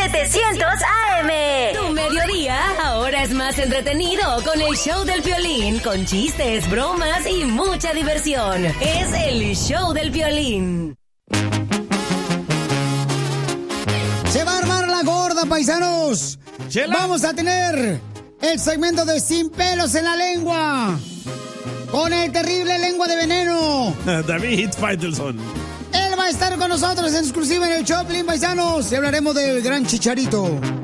700 AM. Tu mediodía ahora es más entretenido con el show del Piolín, con chistes, bromas y mucha diversión. Es el show del Piolín. Se va a armar la gorda, paisanos. Chela. Vamos a tener el segmento de Sin Pelos en la Lengua. Con el terrible lengua de veneno. David Faitelson. Él va a estar con nosotros en exclusiva en el Choplin, paisanos. Y hablaremos del gran Chicharito.